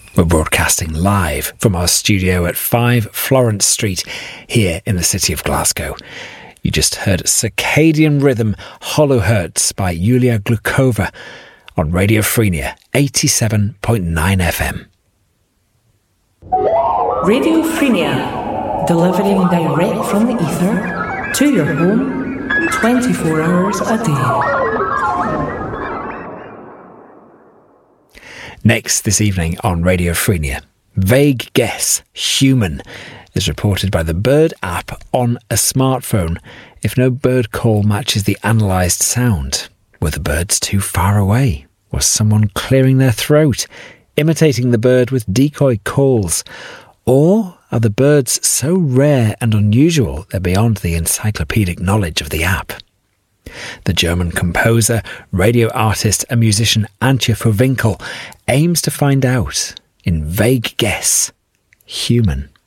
We're broadcasting live from our studio at 5 Florence Street here in the city of Glasgow. You just heard Circadian Rhythm Hollow Hertz by Yulia Glukova on Radio Freenia 87.9 FM. Radio Freenia, delivering direct from the ether to your home 24 hours a day. Next this evening on Radio Freenia, Vague Guess, Human, is reported by the Bird app on a smartphone. If no bird call matches the analysed sound, were the birds too far away? Was someone clearing their throat, imitating the bird with decoy calls? Or are the birds so rare and unusual they're beyond the encyclopedic knowledge of the app? The German composer, radio artist and musician Antje Verwinkel aims to find out in Vague Guess, Human.